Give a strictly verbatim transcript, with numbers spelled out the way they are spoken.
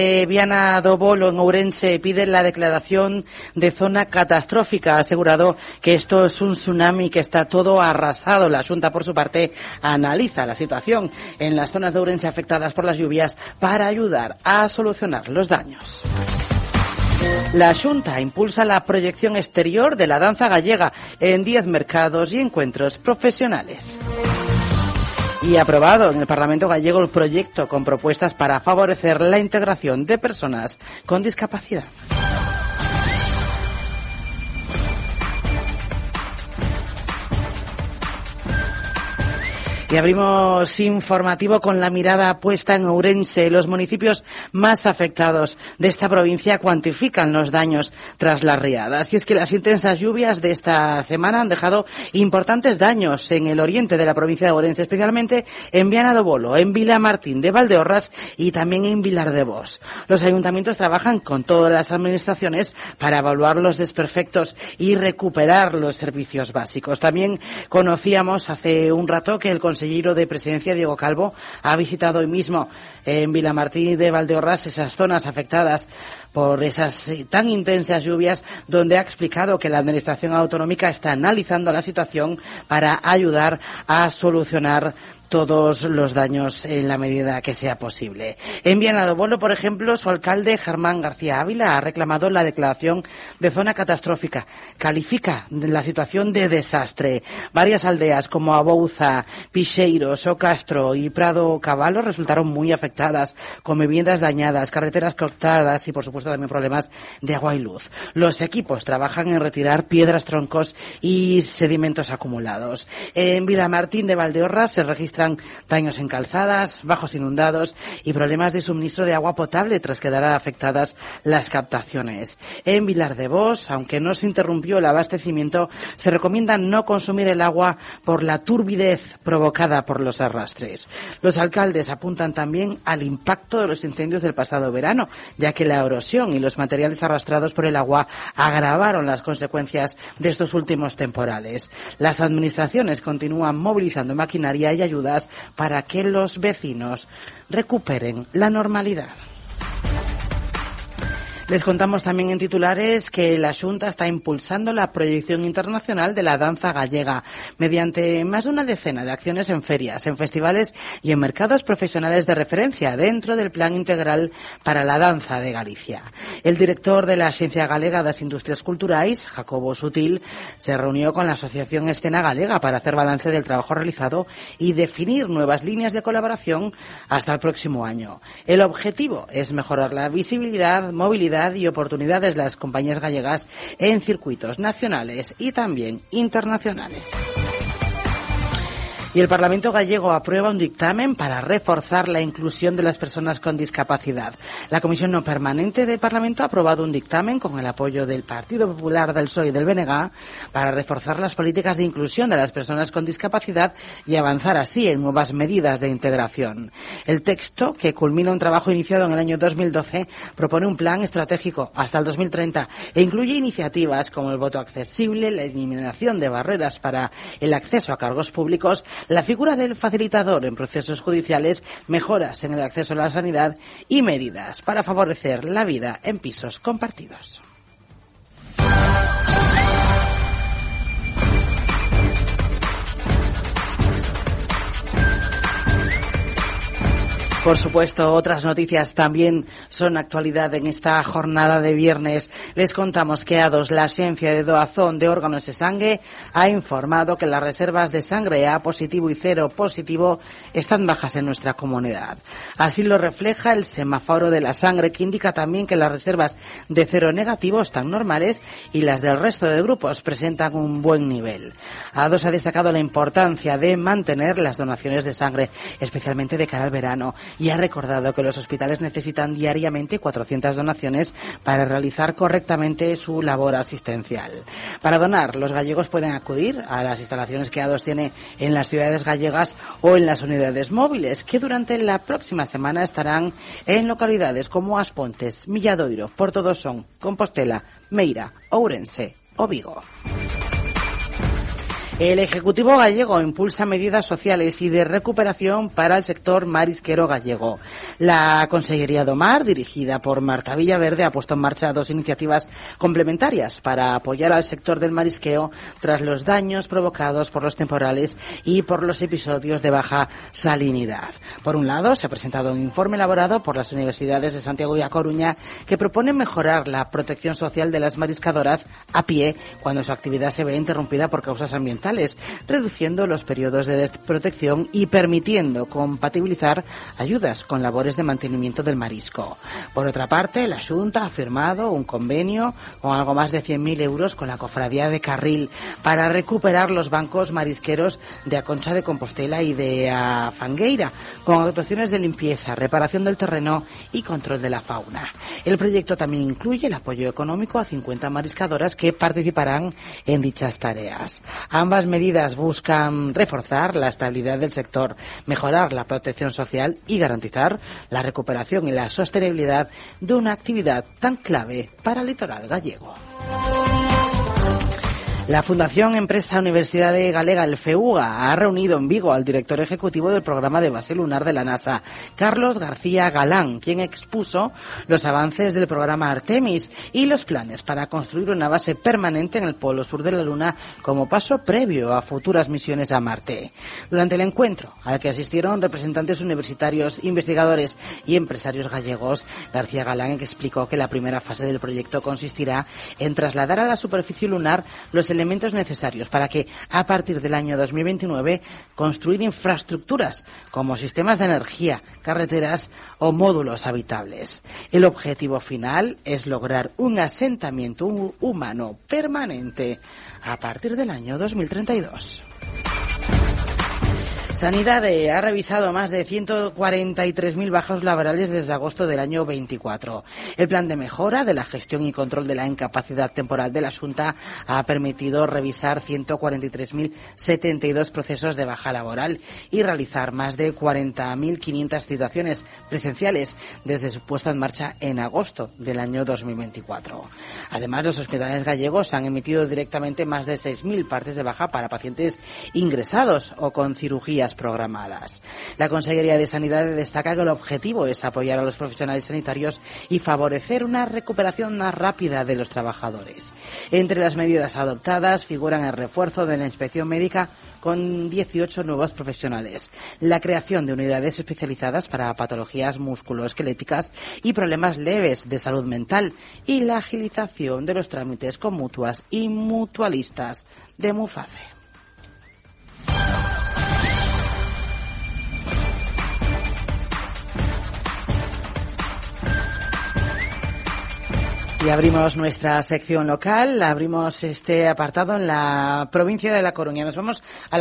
Eh, Viana do Bolo, en Ourense, pide la declaración de zona catastrófica. Ha asegurado que esto es un tsunami, que está todo arrasado. La Xunta, por su parte, analiza la situación en las zonas de Ourense afectadas por las lluvias para ayudar a solucionar los daños. La Xunta impulsa la proyección exterior de la danza gallega en diez mercados y encuentros profesionales. Y aprobado en el Parlamento gallego el proyecto con propuestas para favorecer la integración de personas con discapacidad. Y abrimos informativo con la mirada puesta en Ourense. Los municipios más afectados de esta provincia cuantifican los daños tras las riadas. Y es que las intensas lluvias de esta semana han dejado importantes daños en el oriente de la provincia de Ourense, especialmente en Viana do Bolo, en Vilamartín de Valdeorras y también en Vilar de Bos. Los ayuntamientos trabajan con todas las administraciones para evaluar los desperfectos y recuperar los servicios básicos. También conocíamos hace un rato que el consejero de Presidencia, Diego Calvo, ha visitado hoy mismo en Vilamartín de Valdeorras esas zonas afectadas por esas tan intensas lluvias, donde ha explicado que la Administración Autonómica está analizando la situación para ayudar a solucionar todos los daños en la medida que sea posible. En Viana do Bolo, por ejemplo, su alcalde, Germán García Ávila, ha reclamado la declaración de zona catastrófica. Califica la situación de desastre. Varias aldeas como Abouza, Pixeiros, O Castro y Prado Caballo resultaron muy afectadas, con viviendas dañadas, carreteras cortadas y, por supuesto, también problemas de agua y luz. Los equipos trabajan en retirar piedras, troncos y sedimentos acumulados. En Vilamartín de Valdeorras se registra daños en calzadas, bajos inundados y problemas de suministro de agua potable tras quedar afectadas las captaciones. En Vilar de Bos, aunque no se interrumpió el abastecimiento, se recomienda no consumir el agua por la turbidez provocada por los arrastres. Los alcaldes apuntan también al impacto de los incendios del pasado verano, ya que la erosión y los materiales arrastrados por el agua agravaron las consecuencias de estos últimos temporales. Las administraciones continúan movilizando maquinaria y ayuda para que los vecinos recuperen la normalidad. Les contamos también en titulares que la Xunta está impulsando la proyección internacional de la danza gallega mediante más de una decena de acciones en ferias, en festivales y en mercados profesionales de referencia dentro del Plan Integral para la Danza de Galicia. El director de la Axencia Galega das Industrias Culturais, Jacobo Sutil, se reunió con la Asociación Escena Galega para hacer balance del trabajo realizado y definir nuevas líneas de colaboración hasta el próximo año. El objetivo es mejorar la visibilidad, movilidad y oportunidades de las compañías gallegas en circuitos nacionales y también internacionales. Y el Parlamento gallego aprueba un dictamen para reforzar la inclusión de las personas con discapacidad. La Comisión No Permanente del Parlamento ha aprobado un dictamen con el apoyo del Partido Popular, del P S O E y del B N G para reforzar las políticas de inclusión de las personas con discapacidad y avanzar así en nuevas medidas de integración. El texto, que culmina un trabajo iniciado en el año dos mil doce, propone un plan estratégico hasta el dos mil treinta e incluye iniciativas como el voto accesible, la eliminación de barreras para el acceso a cargos públicos, la figura del facilitador en procesos judiciales, mejoras en el acceso a la sanidad y medidas para favorecer la vida en pisos compartidos. Por supuesto, otras noticias también son actualidad en esta jornada de viernes. Les contamos que A D O S, la Agencia de Doazón de Órganos de Sangre, ha informado que las reservas de sangre A positivo y cero positivo están bajas en nuestra comunidad. Así lo refleja el semáforo de la sangre, que indica también que las reservas de cero negativo están normales y las del resto de grupos presentan un buen nivel. A D O S ha destacado la importancia de mantener las donaciones de sangre, especialmente de cara al verano, y ha recordado que los hospitales necesitan diariamente cuatrocientas donaciones para realizar correctamente su labor asistencial. Para donar, los gallegos pueden acudir a las instalaciones que A D O S tiene en las ciudades gallegas o en las unidades móviles, que durante la próxima semana estarán en localidades como As Pontes, Milladoiro, Portodosón, Compostela, Meira, Ourense o Vigo. El Ejecutivo gallego impulsa medidas sociales y de recuperación para el sector marisquero gallego. La Consellería do Mar, dirigida por Marta Villaverde, ha puesto en marcha dos iniciativas complementarias para apoyar al sector del marisqueo tras los daños provocados por los temporales y por los episodios de baja salinidad. Por un lado, se ha presentado un informe elaborado por las universidades de Santiago y A Coruña que propone mejorar la protección social de las mariscadoras a pie cuando su actividad se ve interrumpida por causas ambientales, reduciendo los periodos de desprotección y permitiendo compatibilizar ayudas con labores de mantenimiento del marisco. Por otra parte, la Xunta ha firmado un convenio con algo más de cien mil euros con la Cofradía de Carril para recuperar los bancos marisqueros de A Concha de Compostela y de A Fangueira, con actuaciones de limpieza, reparación del terreno y control de la fauna. El proyecto también incluye el apoyo económico a cincuenta mariscadoras que participarán en dichas tareas. Ambas medidas buscan reforzar la estabilidad del sector, mejorar la protección social y garantizar la recuperación y la sostenibilidad de una actividad tan clave para el litoral gallego. La Fundación Empresa Universidade Galega, el FEUGA, ha reunido en Vigo al director ejecutivo del programa de base lunar de la NASA, Carlos García Galán, quien expuso los avances del programa Artemis y los planes para construir una base permanente en el polo sur de la Luna como paso previo a futuras misiones a Marte. Durante el encuentro, al que asistieron representantes universitarios, investigadores y empresarios gallegos, García Galán explicó que la primera fase del proyecto consistirá en trasladar a la superficie lunar los elementos necesarios para que, a partir del año dos mil veintinueve, construir infraestructuras como sistemas de energía, carreteras o módulos habitables. El objetivo final es lograr un asentamiento humano permanente a partir del año dos mil treinta y dos. Sanidad ha revisado más de ciento cuarenta y tres mil bajas laborales desde agosto del año veinticuatro. El plan de mejora de la gestión y control de la incapacidad temporal de la Xunta ha permitido revisar ciento cuarenta y tres mil setenta y dos procesos de baja laboral y realizar más de cuarenta mil quinientas citaciones presenciales desde su puesta en marcha en agosto del año dos mil veinticuatro. Además, los hospitales gallegos han emitido directamente más de seis mil partes de baja para pacientes ingresados o con cirugías programadas. La Consellería de Sanidad destaca que el objetivo es apoyar a los profesionales sanitarios y favorecer una recuperación más rápida de los trabajadores. Entre las medidas adoptadas figuran el refuerzo de la inspección médica con dieciocho nuevos profesionales, la creación de unidades especializadas para patologías musculoesqueléticas y problemas leves de salud mental y la agilización de los trámites con mutuas y mutualistas de MUFACE. Y abrimos nuestra sección local, abrimos este apartado en la provincia de La Coruña. Nos vamos a la